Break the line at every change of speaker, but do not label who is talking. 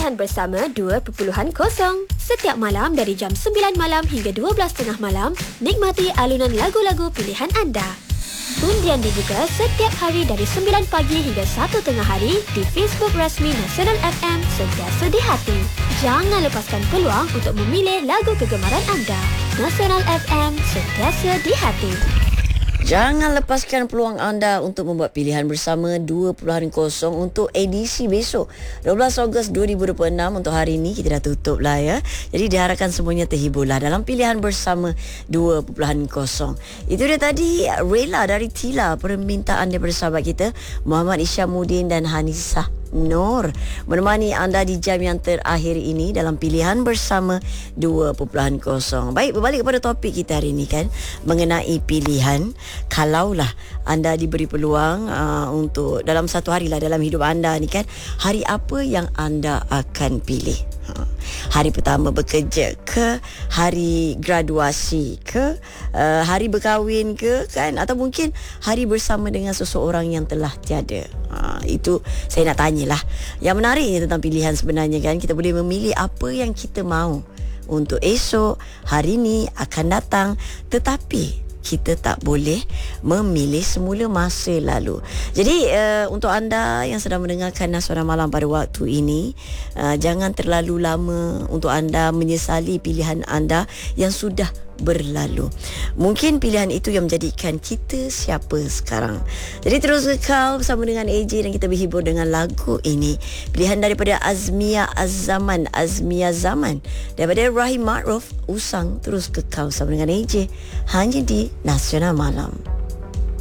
Pilihan Bersama 2.0. Setiap malam dari jam 9 malam hingga 12.30 malam, nikmati alunan lagu-lagu pilihan anda. Undian dibuka setiap hari dari 9 pagi hingga 1 tengah hari di Facebook rasmi Nasional FM, sentiasa di hati. Jangan lepaskan peluang untuk memilih lagu kegemaran anda. Nasional FM, sentiasa di hati.
Jangan lepaskan peluang anda untuk membuat pilihan bersama 2.0 untuk edisi besok 12 Ogos 2026. Untuk hari ini kita dah tutup lah ya. Jadi diharapkan semuanya terhiburlah dalam pilihan bersama 2.0. Itu dia tadi Rela dari Tila, permintaan daripada sahabat kita Muhammad Isyamuddin dan Hanisah Nur menemani anda di jam yang terakhir ini dalam pilihan bersama 2.0. Baik, berbalik kepada topik kita hari ini kan, mengenai pilihan. Kalaulah anda diberi peluang untuk dalam satu hari lah dalam hidup anda ni kan, hari apa yang anda akan pilih? Hari pertama bekerja ke, hari graduasi ke, hari berkahwin ke kan, atau mungkin hari bersama dengan seseorang yang telah tiada. Itu saya nak tanyalah. Yang menariknya tentang pilihan sebenarnya kan, kita boleh memilih apa yang kita mahu untuk esok, hari ni, akan datang, tetapi kita tak boleh memilih semula masa lalu. Jadi untuk anda yang sedang mendengarkan Nasional Malam pada waktu ini, jangan terlalu lama untuk anda menyesali pilihan anda yang sudah berlalu. Mungkin pilihan itu yang menjadikan kita siapa sekarang. Jadi terus kekal bersama dengan AJ dan kita berhibur dengan lagu ini. Pilihan daripada Azmia Az-Zaman, Azmia Zaman, daripada Rahim Ma'ruf, Usang. Terus kekal bersama dengan AJ hanya di Nasional Malam.